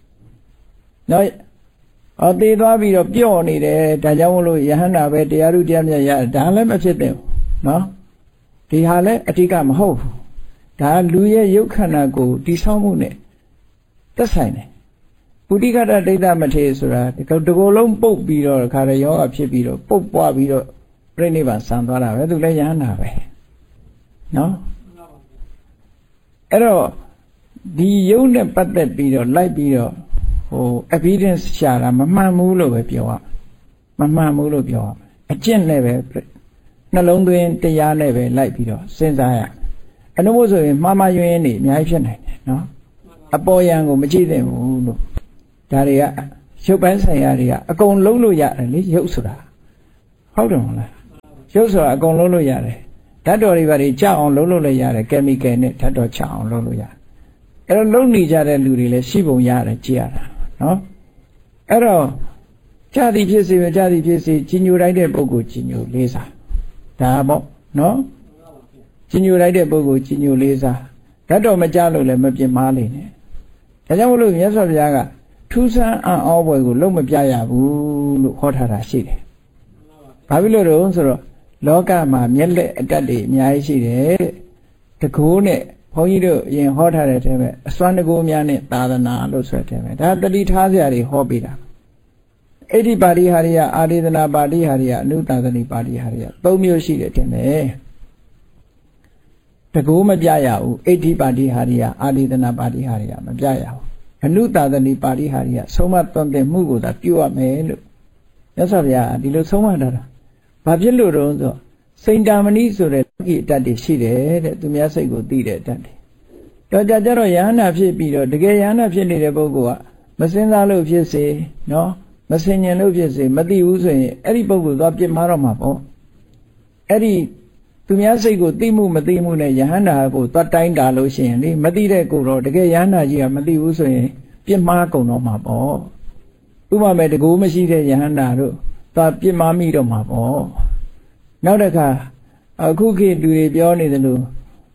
နော်သေသွားပြီးတော့ပြော့နေတယ်ဒါကြောင့်မလို့ယဟန္တာပဲတရားဥတရားမြတ်ရဒါလည်းမဖြစ်တဲ့နော်ဒီဟာလည်းအဓိကမဟုတ်ဘူးဒါလူရဲ့ရုပ်ခန္ဓာကိုတည်ဆောက်မှုနဲ့သက်ဆိုင်တယ်ပုတိကတဒိဋ္ဌမထေဆိုတာဒီတကောလုံးပုတ်ပြီးတော့ခါရယောဂဖြစ်ပြီးတော့ပုတ်ပွားပြီးတော့ပြိဋိဘံဆံသွားတာပဲသူလည်းယဟန္တာပဲနော်အဲ့တော့ဒီယုံနဲ့ပတ်သက်ပြီးတော့လိုက်ပြီးတော့evidence ရှာတာမမှန်ဘူးလို့ပဲပြောရမမှန်ဘူးလို့ပြောရအကျင့်နဲ့ပဲနှလုံးသွင်းတရားနဲ့ပဲလိုက်ပြီးတော့စဉ်းစားရအနုမို့ဆိုရင်မှားမှားယွင်းယွင်းနေအများကြီးဖြစ်နိုင်တယ်နော်အပေါ်ယံကိုမကြည့်သင့်ဘူးလို့ဒါတွေကရုပ်ပိုင်းဆိုင်ရာတွေကအကုန်လုံးလို့ရတယ်လေရုပ်ဆိုတာဟုတ်တယ်မလားရုပ်ဆိုတာအကုန်လုံးလို့ရတယ်ဓာတ်တော်တွေဘာတွေကြောက်အောင်လုံးလို့လည်းရတယ်ကီမီကယ်နဲ့ဓာတ်တော်ချအောင်လုံးလို့ရတယ်အဲ့တော့လုံးနေကြတဲ့လူတွေလည်းရှိပုံရတယ်ကြည့်ရတာနော်အဲ့တော့ကြသည်ဖြစ်စေမကြသည်ဖြစ်စေကြီးညိုလိုက်တဲ့ပုဂ္ဂိုလ်ကြီးညိုလေးစားဒါပေါ့နော်ကြီးညိုလိုက်တဲ့ပုဂ္ဂိုလ်ကြီးညိုလေးစားဓာတ်တော်မကြလို့လည်းမပြင်းမားလိမ့်နဲ့ဒါကြောင့်မလို့မြတ်စွာဘုရားကထူးဆန်းအံ့ဩဖွယ်ကိုလုံးမပြရဘူးလို့ဟောထားတာရှိတယ်ဘာဖြစ်လို့တော့ဆိုတော့လောကမှာမျက်လက်အတတ်တွေအများကြီးရှိတယ်တကိုးနဲ့ဘုန်းကြီးတို့အရင်ဟောထားတဲ့တဲပဲအစွမ်းတကိုးများနဲ့သာသနာလို့ဆိုတဲ့တဲပဲဒါတတိထားစရာတွေဟောပေးတာအိဋ္ဌိပါဠိဟာရိယအာဒေသနာပါဠိဟာရိယအနုသာသနိပါဠိဟာရိယ၃မျိုးရှိတယ်တင်တယ်တကိုးမပြရဘူးအိဋ္ဌိပါဠိဟာရိယအာဒေသနာပါဠိဟာရိယမပြရဘူးအနုသာသနိပါဠိဟာရိယဆုံးမသွန်သင်မှုကိုသာပြုရမယ်လို့မြတ်စွာဘုရားဒီလိုဆုံးမထားတာဘာဖြစ်လို့တော့ဆိုစိန်တာမဏိဆိုတဲ့လောကီအတတ်တွေရှိတယ်တဲ့သူများစိတ်ကိုသိတဲ့အတတ်တွေတော့ကြတော့ယဟန္တာဖြစ်ပြီးတော့တကယ်ယဟန္တာဖြစ်နေတဲ့ပုဂ္ဂိုလ်ကမစင်စားလို့ဖြစ်စေနော်မစင်ញံလို့ဖြစ်စေမသိဘူးဆိုရင်အဲ့ဒီပုဂ္ဂိုလ်သွားပြစ်မှားတော့မှာပေါ့အဲ့ဒီသူများစိတ်ကိုသိမှုမသိမှုနဲ့ယဟန္တာကိုသွားတိုင်းတာလို့ရှိရင်လေမသိတဲ့ကိုတော့တကယ်ယဟန္တာကြီးကမသိဘူးဆိုရင်ပြစ်မှားကုန်တော့မှာပေါ့ဥပမာမဲ့တကူမရှိတဲ့ယဟန္တာတို့သွားပြစ်မှားမိတော့မှာပေါ့နောက်တစ်ခါအခုခေတ်လူတွေပြောနေတယ်လို့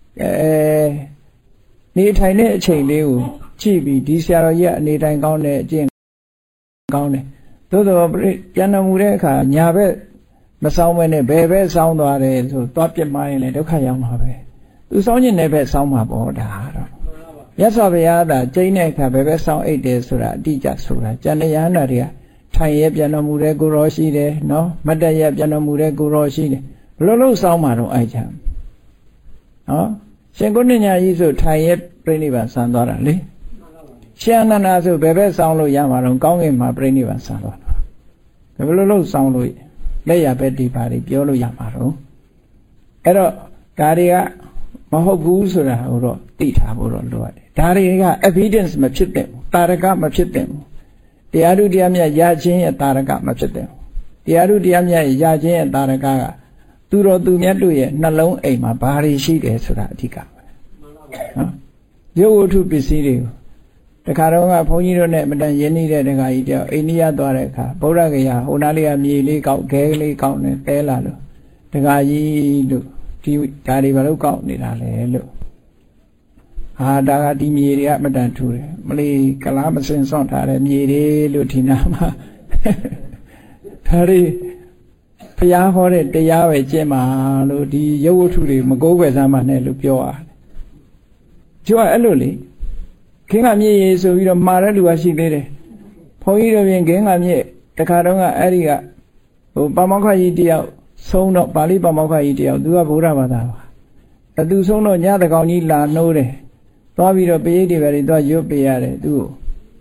နေထိုင်တဲ့အချိန်လေးကိုကြည့်ပြီးဒီဆရာတော်ကြီးအနေတိုင်းကောင်းတဲ့အကျင့်ကောင်းတယ်သို့တော့ပြန်တော်မူတဲ့အခါညာဘက်မဆောင်မဲနဲ့ဘယ်ဘက်ဆောင်းသွားတယ်ဆိုသွားပြစ်မှားရင်လည်းဒုက္ခရောက်မှာပဲသူဆောင်းကျင်တဲ့ဘက်ဆောင်းမှာပေါ့ဒါတော့မြတ်စွာဘုရားကကျိန်းတဲ့အခါဘယ်ဘက်ဆောင်းအိတ်တယ်ဆိုတာအတိအကျဆိုတာကျန်တဲ့ယဟန္တာတွေကထိုင်ရဲပြန်တော်မူတဲ့ကိုရောရှိတယ်နော်မတ်တရပြန်တော်မူတဲ့ကိုရောရှိတယ်ဘယ်လိုဆောင်းမှာတော့အိုက်ချမ်းနော်ရှင်ကုဏ္ဏညာကြီးဆိုထိုင်ရဲပြိဋိဘံဆံသွားတာလေရှင်အနန္ဒာဆိုဘယ်ဘက်ဆောင်းလို့ရမှာတော့ကောင်းကင်မှာပြိဋိဘံဆံသွားတာဘယ်လိုဆောင်းလို့လက်ရပဲဒီပါတွေပြောလို့ရမှာတော့အဲ့တော့ဒါတွေကမဟုတ်ဘူးဆိုတာကိုတော့သိထားဖို့တော့လိုရတယ်ဒါတွေက evidence မဖြစ်တဲ့တာရကမဖြစ်တဲ့တရားဓုတရားမြတ်ရခြင်းရဲ့တာရကမဖြစ်တဲ့တရားဓုတရားမြတ်ရခြင်းရဲ့တာရကကသူတော်သူမြတ်တို့ရဲ့နှလုံးအိမ်မှာဘာတွေရှိတယ်ဆိုတာအဓိကပဲနော်ရုပ်ဝတ္ထုပစ္စည်းတွေကိုတခါတော့ကဘုန်းကြီးတို့နဲ့မတန်ရင်းနှီးတဲ့တခါကြီးတယောက်အိန္ဒိယသွားတဲ့အခါဗုဒ္ဓဂယာဟိုနားလေးကမြေလေးကောက်ခဲလေးကောက်နေတဲလာလို့တခါကြီးလို့ဒီဓာတ်တွေဘာလို့ကောက်နေတာလဲလို့ဒါကဒီမြေတွေကမတန်ထူတယ်မလီကလားမစင်စွန့်ထားတဲ့မြေတွေလို့ဒီနာမှာဒါတွေဘုရားဟောတဲ့တရားပဲကျင့်ပါလို့ဒီရုပ်ဝတ္ထုတွေမကိုးကွယ်စမ်းပါနဲ့လို့ပြောရတယ်ကျိုးအဲ့လိုလေခင်းကမြေရေဆိုပြီးတော့မှာတဲ့လူကရှိသေးတယ်ဘုန်းကြီးတို့ပြင်ခင်းကမြေတခါတော့ကအဲ့ဒီကဟိုပါမောက္ခကြီးတယောက်ဆုံးတော့ပါဠိပါမောက္ခကြီးတယောက်သူကဗုဒ္ဓဘာသာပါသူဆုံးတော့ညတကောင်ကြီးလာနှိုးတယ်သွားပြီးတော့ပရိတ်တွေပဲသွားရွတ်ပေးရတယ်သူ့ကို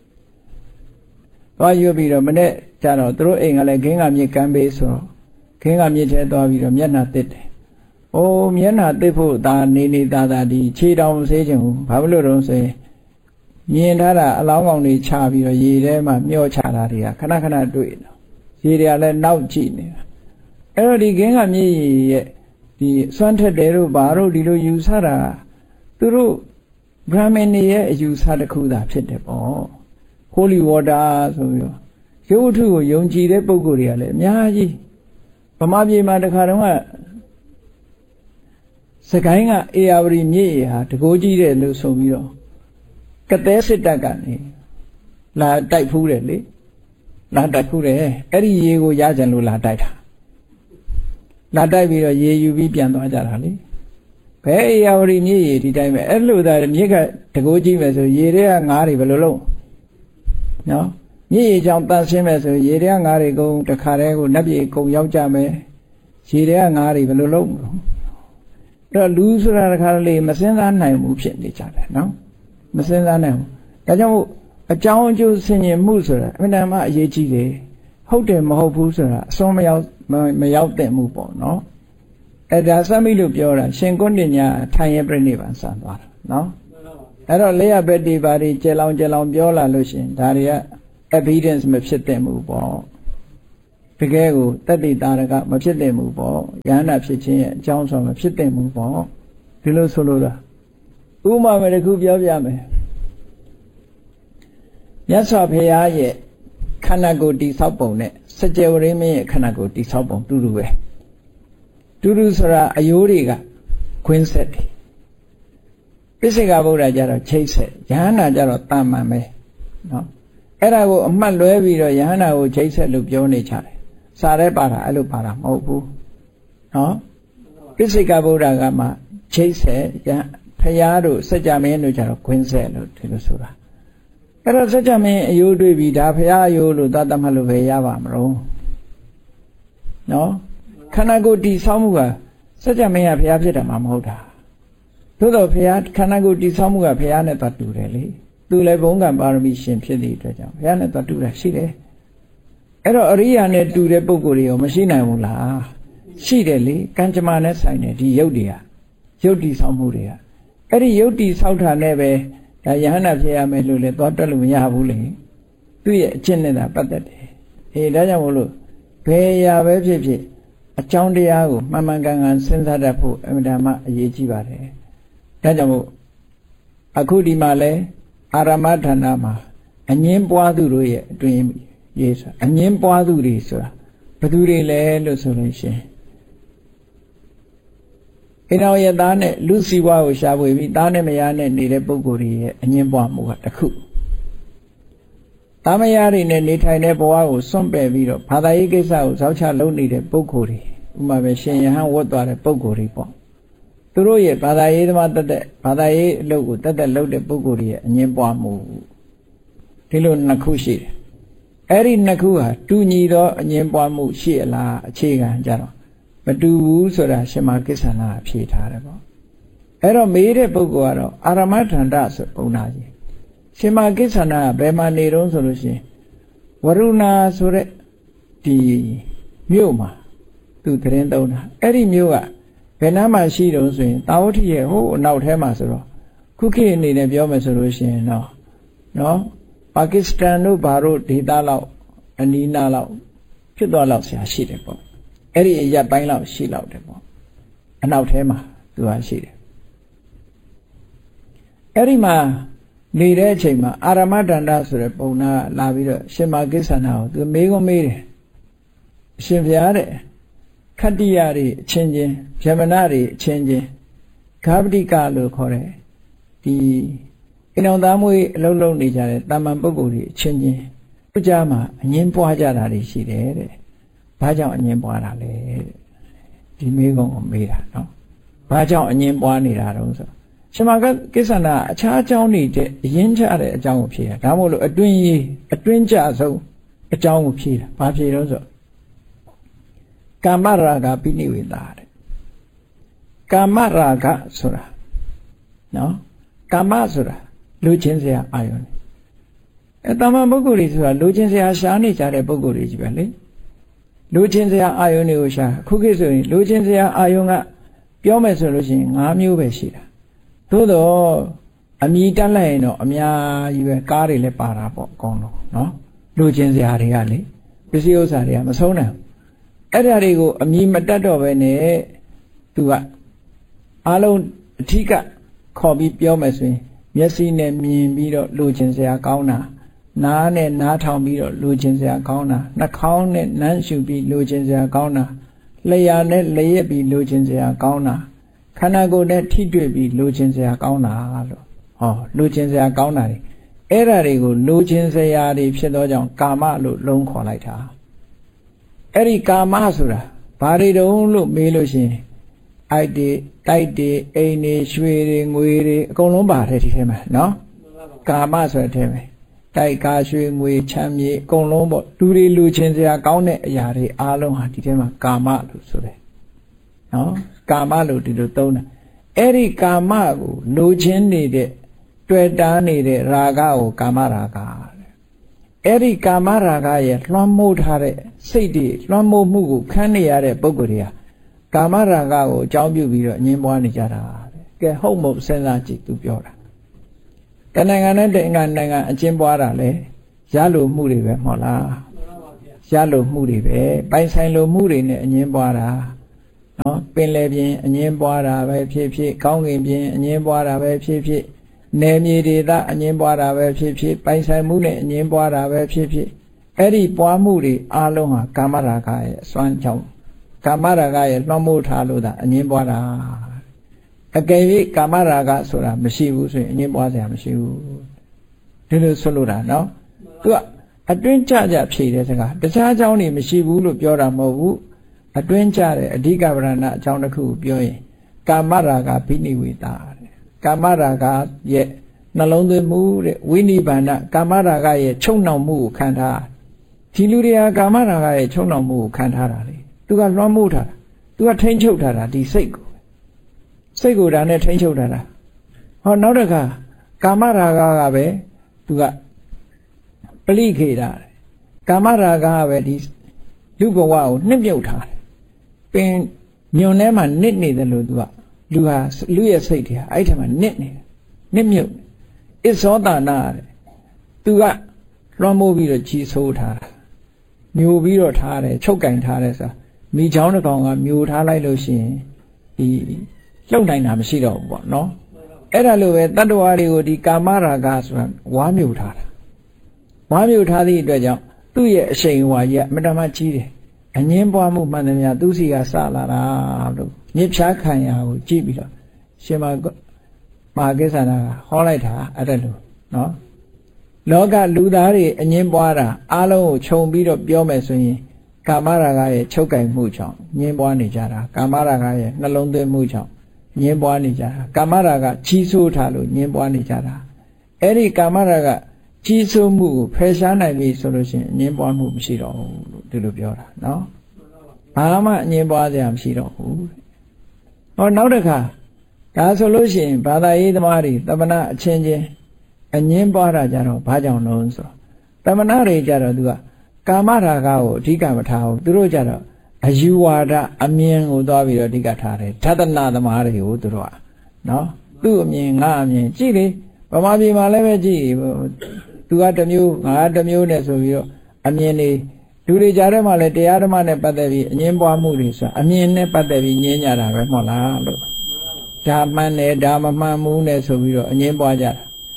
သွားရွတ်ပြီးတော့မနေ့ကျတော့သူတို့အိမ်ကလည်းခင်းကမြေကမ်းပေးဆိုတော့ခင်းကမြေထဲသွားပြီးတော့မျက်နှာတစ်တယ်။အိုးမျက်နှာတစ်ဖို့ဒါနေသားဒီခြေတောင်ဆေးခြင်းဘူးဘာလို့လို့ဆိုရင်မြင်ထားတာအလောင်းကောင်တွေချပြီးတော့ရေထဲမှာမျောချတာတွေကခဏခဏတွေ့တော့ရေတွေကလည်းနောက်ကြည့်နေတာအဲ့တော့ဒီခင်းကမြေရဲ့ဒီစွမ်းထက်တယ်တို့ဘာတို့ဒီလိုယူဆတာသူတို့ဗြဟ္မဏ်တွေရဲ့အယူဆတစ်ခုသာဖြစ်တယ်ပေါ့ Holy water ဆိုပြီးတော့ရုပ်ထုကိုယုံကြည်တဲ့ပုဂ္ဂိုလ်တွေကလည်းအများကြီးဗမာပြည်မှာတခါတော့ကစကိုင်းကအေယာဝတီမြစ်ရေဟာတကိုးကြီးတယ်လို့ဆိုပြီးတော့ကသဲစစ်တပ်ကနေလာတိုက်ဖူးတယ်လေလာတိုက်ဖူးတယ်အဲ့ဒီရေကိုရကြံလို့လာတိုက်တာလာတိုက်ပြီးတော့ရေယူပြီးပြန်သွားကြတာလေဘယ်အေယာဝတီမြစ်ရေဒီတိုင်းပဲအဲ့လိုသာမြစ်ကတကိုးကြီးမယ်ဆိုရေတွေကငါးတွေဘယ်လိုလုပ်နော်မြစ်ရေကြောင့်တန့်ရှင်းမယ်ဆိုရေတွေကငါးတွေကုန်တခါတည်းကိုနတ်ပြည်ကုန်ရောက်ကြမယ်ရေတွေကငါးတွေဘယ်လိုလုပ်အဲ့တော့လူဆိုတာတခါလေမစင်စားနိုင်ဘူးဖြစ်နေကြတယ်နော်မစင်စားနိုင်ဘူးဒါကြောင့်မို့အကြောင်းအကျိုးဆင်ញင်မှုဆိုတာအမှန်တမ်းအရေးကြီးတယ်ဟုတ်တယ်မဟုတ်ဘူးဆိုတာအစွန်းမရောက်တဲ့မှုပေါ့နော်အဲ့ဒါစမိလို့ပြောတာရှင်ကုဏ္ဏညာထိုင်ရပြိနိဗ္ဗာန်ဆံသွားတာနော်အဲ့တော့လက်ရဘက်ဒီပါတွေကျေလောင်ပြောလာလို့ရှင်ဒါတွေက evidence မဖြစ်တဲ့မှုပေါ့တကယ်ကိုတတ္တိတာရကမဖြစ်တဲ့မှုပေါ့ယန္တာဖြစ်ခြင်းရဲ့အကြောင်းဆိုမဖြစ်တဲ့မှုပေါ့ဒီလိုဆိုလို့တာဥပမာပဲတစ်ခုပြောပြမယ်မြတ်စွာဘုရားရဲ့ခန္ဓာကိုယ်တည်ဆောက်ပုံနဲ့စကြဝဠာမင်းရဲ့ခန္ဓာကိုယ်တည်ဆောက်ပုံတူတူပဲတူတူဆိုတာအယိုးတွေကခွင်းဆက်တယ်ပိစိကဗုဒ္ဓကျတော့ချိတ်ဆက်ယဟန္တာကျတော့တာမန်ပဲနော်အဲ့ဒါကိုအမှတ်လွဲပြီးတော့ယဟန္တာကိုချိတ်ဆက်လို့ပြောနေကြတယ်စာရဲပါတာအဲ့လိုပါတာမဟုတ်ဘူးနော်ပိစိကဗုဒ္ဓကမှချိတ်ဆက်ဖရာတို့စัจ जा မင်းတို့ကျတော့ခွင်းဆက်လို့ဒီလိုဆိုတာအဲ့တော့စัจ जा မင်းအယိုးတွေ့ပြီးဒါဖရာအယိုးလို့သတ်မှတ်လို့ပဲရပါမလို့နော်ခန္ဓာကိုယ်တည်ဆောက်မှုကစัจ जा မင်းကဖရာဖြစ်တာမှမဟုတ်တာသို့တော့ဖရာခန္ဓာကိုယ်တည်ဆောက်မှုကဖရာနဲ့တူတယ်လေသူလည်းဘုံကံပါရမီရှင်ဖြစ်သည့်အတွက်ကြောင့်ဖရာနဲ့တူတာရှိတယ်အဲ့တော့အရိယာနဲ့တူတဲ့ပုဂ္ဂိုလ်တွေရောမရှိနိုင်ဘူးလားရှိတယ်လေကံကြမ္မာနဲ့ဆိုင်တယ်ဒီယုတ်တွေကယုတ်တည်ဆောက်မှုတွေကအဲ့ဒီယုတ်တည်ဆောက်တာနဲ့ပဲဒါယဟန္တာဖြစ်ရမယ်လို့လည်းသွားတွက်လို့မရဘူးလေသူ့ရဲ့အကျင့်နဲ့သာပတ်သက်တယ်ဒါကြောင့်မို့လို့ဘယ်ရာပဲဖြစ်ဖြစ်အကြောင်းတရားကိုမှန်မှန်ကန်ကန်စဉ်းစားတတ်ဖို့အမှန်တမ်းအရေးကြီးပါတယ်ဒါကြောင့်မို့အခုဒီမှာလဲအာရမဌာနမှာအငင်းပွားသူတို့ရဲ့အတွင်ရေးဆိုအငင်းပွားသူတွေဆိုတာဘယ်သူတွေလဲလို့ဆိုလို့ရှိရင်အိမ်တော်ရဲ့သားနဲ့လူစီဝါကိုရှာဖွေပြီးသားနဲ့မယားနဲ့နေတဲ့ပုဂ္ဂိုလ်တွေရဲ့အငင်းပွားမှုကတစ်ခုသားမယားတွေနဲ့နေထိုင်တဲ့ဘဝကိုစွန့်ပယ်ပြီးတော့ဘာသာရေးကိစ္စကိုဇောက်ချလုပ်နေတဲ့ပုဂ္ဂိုလ်တွေဥပမာပဲရှင်ယဟန်ဝတ်သွားတဲ့ပုဂ္ဂိုလ်တွေပေါ့သူတို့ရဲ့ဘာသာရေးသမားတက်ဘာသာရေးအလုပ်ကိုတက်လုပ်တဲ့ပုဂ္ဂိုလ်တွေရဲ့အငင်းပွားမှုဒီလိုနှစ်ခုရှိတယ်အဲ့ဒီနှစ်ခုဟာတူညီသောအငင်းပွားမှုရှိအလားအခြေခံကြတော့မတူဘူးဆိုတာရှင်မကိစ္ဆန္ဒအဖြေထားတယ်ပေါ့အဲ့တော့မေးတဲ့ပုဂ္ဂိုလ်ကတော့အာရမထန္တဆိုပုံနာကြီးရှင်မကိစ္ဆန္ဒကဘယ်မှာနေတုံးဆိုလို့ရှိရင်ဝရုဏာဆိုတဲ့ဒီမြို့မှာသူသတင်းသုံးတာအဲ့ဒီမြို့ကဘယ်နားမှာရှိတုံးဆိုရင်တာဝတိရဲ့ဟိုအနောက်ထဲမှာဆိုတော့ခုခေတ်အနေနဲ့ပြောမယ်ဆိုလို့ရှိရင်တော့နော်ပါကစ္စတန်တို့ဘာတို့ဒေသလောက်အနီးနားလောက်ဖြစ်သွားလောက်ဆရာရှိတယ်ပေါ့အဲ့ဒီအရပ်ပိုင်းလောက်ရှိလောက်တယ်ပေါ့အနောက်ထဲမှာသူကရှိတယ်အဲ့ဒီမှာနေတဲ့ချိန်မှာအာရမတန္တဆိုတဲ့ပုံနာလာပြီးတော့ရှင်မာကိစ္ဆန္ဒကိုသူမေးခွန်းမေးတယ်အရှင်ဘုရားတဲ့ခတ္တိယတွေအချင်းချင်းဗြဟ္မဏတွေအချင်းချင်းဂါဗတိကလို့ခေါ်တယ်ဒီအိမ်တော်သားမွေးအလုံးလုံးနေကြတဲ့တာမန်ပုဂ္ဂိုလ်တွေအချင်းချင်းသူကြမှာအငင်းပွားကြတာတွေရှိတယ်တဲ့ဘာကြောင့်အငင်းပွားတာလဲတဲ့ဒီမေးခွန်းကိုမေးတာနော်ဘာကြောင့်အငင်းပွားနေတာတုံးဆိုရှင်မာကိစ္ဆန္ဒအခြားအကြောင်းတွေတဲ့အရင်ချတဲ့အကြောင်းကိုဖြေတာဒါမို့လို့အတွင်းကြဆုံးအကြောင်းကိုဖြေတာဘာဖြေတော့ဆိုကာမရာဂပိနိဝေတာတဲ့ကာမရာဂဆိုတာနော်ကာမဆိုတာလူချင်းစရာအာယုန်တာမန်ပုဂ္ဂိုလ်တွေဆိုတာလူချင်းစရာရှားနေကြတဲ့ပုဂ္ဂိုလ်တွေကြီးပဲလေလူချင်းစရာအာယုန်တွေကိုရှာခုခေတ်ဆိုရင်လူချင်းစရာအာယုန်ကပြောမယ်ဆိုလို့ရှိရင်၅မျိုးပဲရှိတာသို့တော့အမြည်တက်လိုက်ရင်တော့အများကြီးပဲကားတွေလည်းပါတာပေါ့အကောင်တော့နော်လူချင်းစရာတွေကလေပစ္စည်းဥစ္စာတွေကမဆုံးနိုင်အဲ့ဒါတွေကိုအမြည်မတက်တော့ပဲနဲ့သူကအားလုံးအထီးကခေါ်ပြီးပြောမယ်ဆိုရင်မျက်စိနဲ့မြင်ပြီးတော့လူချင်းစရာကောင်းတာနားနဲ့နားထောင်ပြီးတော့လူချင်းစရာကောင်းတာနှာခေါင်းနဲ့နမ်းရှုပြီးလူချင်းစရာကောင်းတာလျှာနဲ့လျက်ပြီးလူချင်းစရာကောင်းတာခန္ဓာကိုယ်နဲ့ထိတွေ့ပြီးလူချင်းစရာကောင်းတာလို့ဟောလူချင်းစရာကောင်းတာတွေအဲ့ဓာတွေကိုလူချင်းစရာတွေဖြစ်သောကြောင့်ကာမလို့လုံးခေါ်လိုက်တာအဲ့ဒီကာမဆိုတာဘာတွေတုံးလို့မေးလို့ရှိရင်အိုက်တွေတိုက်တွေအိမ်တွေရွှေတွေငွေတွေအကုန်လုံးပါတယ်ဒီထဲမှာနော်ကာမဆိုတဲ့ထဲမှာတိုက်ကားရွှေငွေချမ်းမြေအကုန်လုံးပေါ့လူတွေလူချင်းစရာကောင်းတဲ့အရာတွေအားလုံးဟာဒီထဲမှာကာမလို့ဆိုတယ်နော်ကာမလို့ဒီလိုသုံးတာအဲ့ဒီကာမကိုလူချင်းနေတဲ့တွေ့တာနေတဲ့ရာဂကိုကာမရာဂတဲ့အဲ့ဒီကာမရာဂရဲ့လွှမ်းမိုးထားတဲ့စိတ်တွေလွှမ်းမိုးမှုကိုခံနေရတဲ့ပုဂ္ဂိုလ်တွေကကာမရာဂကိုအကြောင်းပြုပြီးတော့အငြင်းပွားနေကြတာတဲ့ကဲဟုတ်မဟုတ်စဉ်းစားကြည့်သူပြောတာတနိုင်ငံနဲ့တနိုင်ငံအကျဉ်းပွားတာလေရလိုမှုတွေပဲမဟုတ်လားရလိုမှုတွေပဲပိုင်ဆိုင်လိုမှုတွေနဲ့အငြင်းပွားတာနော်ပင်လယ်ပြင်အငြင်းပွားတာပဲဖြစ်ဖြစ်ကောင်းကင်ပြင်အငြင်းပွားတာပဲဖြစ်ဖြစ်နယ်မြေဒေသအငြင်းပွားတာပဲဖြစ်ဖြစ်ပိုင်ဆိုင်မှုနဲ့အငြင်းပွားတာပဲဖြစ်ဖြစ်အဲ့ဒီပွားမှုတွေအလုံးဟာကာမရာဂရဲ့အစွမ်းကြောင့်ကာမရာဂရဲ့လွှမ်းမိုးထားလို့သာအငြင်းပွားတာအကယ်၍ကာမရာဂဆိုတာမရှိဘူးဆိုရင်အငြင်းပွားစရာမရှိဘူးဒီလိုဆိုလို့တာနော်သူကအတွင်းကြကြဖြေတဲ့စကားတခြားအကြောင်းတွေမရှိဘူးလို့ပြောတာမဟုတ်ဘူးအတွင်းကြတဲ့အဓိကဗရဏအကြောင်းတစ်ခုကိုပြောရင်ကာမရာဂဘိနိဝေတာတဲ့ကာမရာဂရဲ့နှလုံးသွင်းမှုတဲ့ဝိနိဗ္ဗာန်ကာမရာဂရဲ့ချုပ်နှောင်မှုကိုခံထားဒီလူတွေကကာမရာဂရဲ့ချုပ်နှောင်မှုကိုခံထားတာလေသူကလွှမ်းမိုးထားတာသူကထိန်းချုပ်ထားတာဒီစိတ်ကိုဒါနဲ့ထိန်းချုပ်ထားတာဟောနောက်တစ်ခါကာမရာဂကပဲသူကပလိခေတာကာမရာဂကပဲဒီလူဘဝကိုနှစ်မြုပ်ထားတယ်ပင်ညွန်ထဲမှာနစ်နေတယ်လို့သူကလူဟာလူရဲ့စိတ်တွေဟာအဲ့ထက်မှာနစ်နေတယ်နစ်မြုပ်အစ္စောတာနာတဲ့သူကလွှမ်းမိုးပြီးတော့ကြီးဆိုးထားတာမျိုးပြီးတော့ထားတယ်ချုပ်ကင်ထားတယ်ဆိုတာမိချောင်းတစ်ကောင်ကမျိုးထားလိုက်လို့ရှိရင်ဒီလှုပ်နိုင်တာမရှိတော့ဘူးပေါ့နော်အဲ့ဒါလိုပဲတတ္တဝါတွေကိုဒီကာမရာဂဆိုတာဝါမျိုးထားတာဝါမျိုးထားသည့်အတွက်ကြောင့်သူ့ရဲ့အရှိန်ဝါကြီးအမတမကြီးတယ်အငင်းပွားမှုမှန်သမျှသူ့စီကစလာတာလို့ညစ်ဖြားခံရကိုကြည့်ပြီးတော့ရှင်မကိစ္ဆန္ဒကဟောလိုက်တာအဲ့ဒါလို့နော်လောကလူသားတွေအငင်းပွားတာအားလုံးကိုခြုံပြီးတော့ပြောမယ်ဆိုရင်ကာမရာဂရဲ့ချုပ်ကင်မှုကြောင့်ငင်းပွားနေကြတာကာမရာဂရဲ့နှလုံးသွင်းမှုကြောင့်ငင်းပွားနေကြတာကာမရာဂကြီးဆိုးထားလို့ငင်းပွားနေကြတာအဲ့ဒီကာမရာဂကြီးဆိုးမှုကိုဖယ်ရှားနိုင်ပြီဆိုလို့ရှိရင်ငင်းပွားမှုမရှိတော့ဘူးလို့ဒီလိုပြောတာနော်ဘာမှငင်းပွားစရာမရှိတော့ဘူးဟောနောက်တစ်ခါဒါဆိုလို့ရှိရင်ဘာသာရေးသမားတွေတမနာအချင်းချင်းအငင်းပွားတာကြတော့ဘာကြောင့်လဲဆိုတော့တမနာတွေကြတော့သူကကာမရာဂကိုအဓိကမထားဘူးသူတို့ကြတော့အယူဝါဒအမြင်ကိုသွားပြီးတော့အဓိကထားတယ်ဓတနာသမားတွေကိုသူတို့ကနော်သူ့အမြင်ငါအမြင်ကြည့်လေဗမာပြည်မှာလည်းပဲကြည့်သူကတစ်မျိုးငါတစ်မျိုးနဲ့ဆိုပြီးတော့အမြင်တွေလူတွေကြားထဲမှာလည်းတရားဓမ္မနဲ့ပတ်သက်ပြီးအငင်းပွားမှုတွေဆိုအမြင်နဲ့ပတ်သက်ပြီးညင်းကြတာပဲမဟုတ်လားလို့ဒါမှန်တယ်ဒါမမှန်ဘူးနဲ့ဆိုပြီးတော့အငင်းပွားကြတာ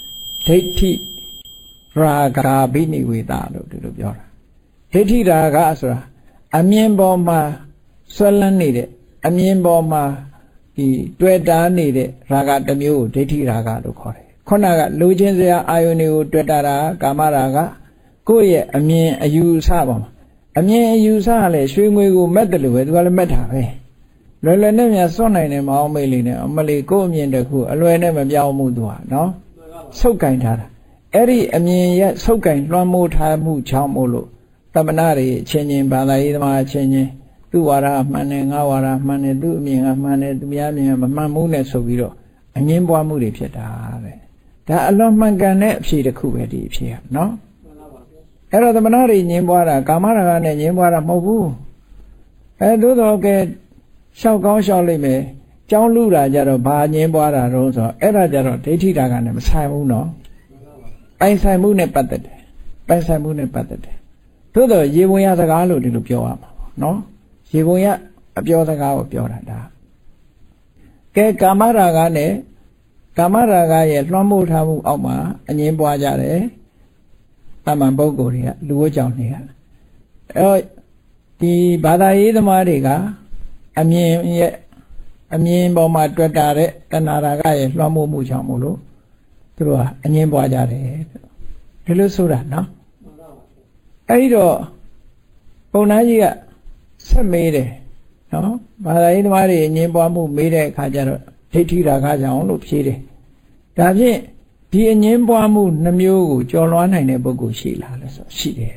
ဒိဋ္ဌိရာဂဘိနိဝေဒလို့ဒီလိုပြောတာဒိဋ္ဌိရာဂဆိုတာအမြင်ပေါ်မှာဆွဲလန်းနေတဲ့အမြင်ပေါ်မှာဒီတွေ့တာနေတဲ့ရာဂတစ်မျိုးကိုဒိဋ္ဌိရာဂလို့ခေါ်တယ်ခုနကလူချင်းစရာအာယုန်တွေကိုတွေ့တာကာမရာဂကိုယ့်ရဲ့အမြင်အယူအဆပါမှာအမြင်အယူအဆကလည်းရွှေငွေကိုမက်တယ်လို့ပဲသူကလည်းမက်တာပဲလွယ်လွယ်နဲ့များစွန့်နိုင်တယ်မအောင်မေ့လေးနဲ့အမလီကိုယ့်အမြင်တစ်ခုအလွယ်နဲ့မပြောင်းမှုသူဟာနော်ဆုပ်ကင်ထားတာအဲ့ဒီအမြင်ရဲ့ဆုပ်ကင်လွှမ်းမိုးထားမှုချောင်းမို့လို့တမနာတွေအချင်းချင်းဘာသာရေးသမားအချင်းချင်းသူ့ဝါဒမှန်တယ်ငါဝါဒမှန်တယ်သူ့အမြင်ကမှန်တယ်သူများအမြင်ကမမှန်ဘူးနဲ့ဆိုပြီးတော့အငင်းပွားမှုတွေဖြစ်တာတဲ့ဒါအလွန်မှန်ကန်တဲ့အဖြေတစ်ခုပဲဒီအဖြေကနော်အဲ့တော့တမနာတွေငင်းပွားတာကာမရာဂနဲ့ငင်းပွားတာမဟုတ်ဘူးသို့တော်ကဲရှောက်ကောင်းရှောက်လိုက်မယ်ကြောင်းလူတာကြတော့ဘာငင်းပွားတာတော့ဆိုတော့အဲ့ဒါကြတော့ဒိဋ္ဌိတာကနဲ့မဆိုင်ဘူးနော်ပိုင်ဆိုင်မှုနဲ့ပတ်သက်တယ်ပိုင်ဆိုင်မှုနဲ့ပတ်သက်တယ်သို့တော့ရေဝင်ရစကားလို့ဒီလိုပြောရမှာပေါ့နော်ရေဝင်ရအပြောစကားကိုပြောတာဒါကဲကာမရာဂနဲ့ကာမရာဂရဲ့လွှမ်းမိုးထားမှုအောက်မှာအငင်းပွားကြတယ်တမန်ပုဂ္ဂိုလ်တွေကလူဝတ်ကြောင့်နေရအဲ့ဒီဘာသာရေးသမားတွေကအမြင်ပေါ်မှာတွေ့တာတဲ့တဏှာရာဂရဲ့လွှမ်းမိုးမှုကြောင့်မို့လို့သူတို့ကအငင်းပွားကြတယ်ဒီလိုဆိုတာနော်အဲ့ဒီတော့ပုံနာကြီးကဆက်မေးတယ်နော်ဘာသာရေးသမားတွေအငင်းပွားမှုမေးတဲ့အခါကျတော့ဒိဋ္ဌိရာဂကြောင့်လို့ဖြေတယ်ဒါဖြင့်ဒီအငင်းပွားမှုနှမျိုးကိုကျော်လွှားနိုင်တဲ့ပုဂ္ဂိုလ်ရှိလားလဲဆိုရှိတယ်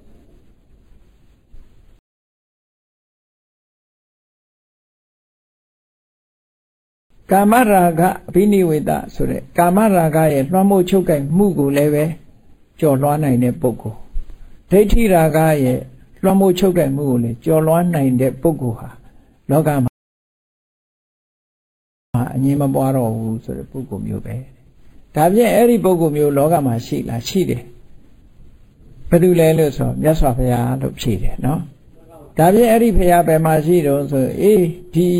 ကာမရာဂအဘိနိဝေဒဆိုတဲ့ကာမရာဂရဲ့လွှမ်းမိုးချုပ်ကိုင်မှုကိုလည်းပဲကျော်လွှားနိုင်တဲ့ပုဂ္ဂိုလ်ဒိဋ္ဌိရာဂရဲ့လွှမ်းမိုးချုပ်ကိုင်မှုကိုလည်းကျော်လွှားနိုင်တဲ့ပုဂ္ဂိုလ်ဟာလောကမှာအငြင်းမပွားတော့ဘူးဆိုတဲ့ပုဂ္ဂိုလ်မျိုးပဲဒါဖြင့်အဲ့ဒီပုဂ္ဂိုလ်မျိုးလောကမှာရှိလားရှိတယ်ဘယ်သူလဲလို့ဆိုမြတ်စွာဘုရားလို့ဖြေတယ်နော်ဒါဖြင့်အဲ့ဒီဘုရားဘယ်မှာရှိတော့ဆိုအေးဒီ